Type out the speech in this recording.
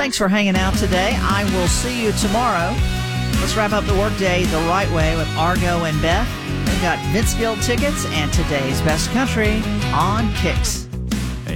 Thanks for hanging out today. I will see you tomorrow. Let's wrap up the workday the right way with Argo and Beth. They've got Vince Gill tickets and today's best country on Kicks.